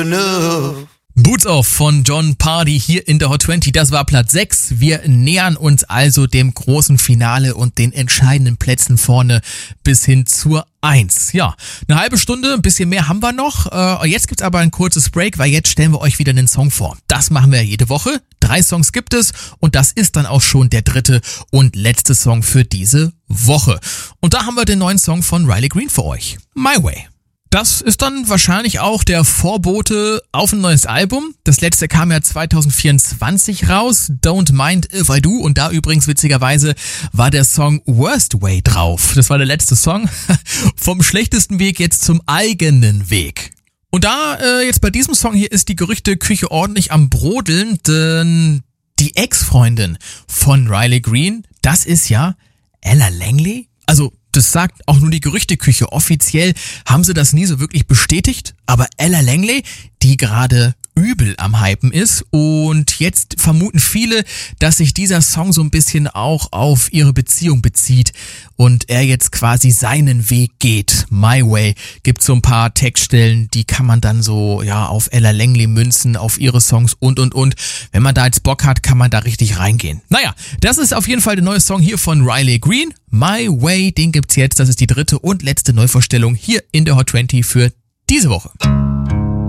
enough. Boots Off von Jon Pardi hier in der Hot 20, das war Platz 6. Wir nähern uns also dem großen Finale und den entscheidenden Plätzen vorne bis hin zur 1. Ja, eine halbe Stunde, ein bisschen mehr haben wir noch. Jetzt gibt's aber ein kurzes Break, weil jetzt stellen wir euch wieder einen Song vor. Das machen wir jede Woche. 3 Songs gibt es und das ist dann auch schon der dritte und letzte Song für diese Woche. Und da haben wir den neuen Song von Riley Green für euch. My Way. Das ist dann wahrscheinlich auch der Vorbote auf ein neues Album. Das letzte kam ja 2024 raus, Don't Mind If I Do. Und da übrigens witzigerweise war der Song Worst Way drauf. Das war der letzte Song. Vom schlechtesten Weg jetzt zum eigenen Weg. Und da jetzt bei diesem Song hier ist die Gerüchteküche ordentlich am Brodeln, denn die Ex-Freundin von Riley Green, das ist ja Ella Langley. Also das sagt auch nur die Gerüchteküche. Offiziell haben sie das nie so wirklich bestätigt. Aber Ella Langley, die gerade übel am Hypen ist und jetzt vermuten viele, dass sich dieser Song so ein bisschen auch auf ihre Beziehung bezieht und er jetzt quasi seinen Weg geht. My Way. Gibt so ein paar Textstellen, die kann man dann so ja auf Ella Langley münzen, auf ihre Songs und. Wenn man da jetzt Bock hat, kann man da richtig reingehen. Naja, das ist auf jeden Fall der neue Song hier von Riley Green. My Way, den gibt's jetzt. Das ist die dritte und letzte Neuvorstellung hier in der Hot 20 für diese Woche.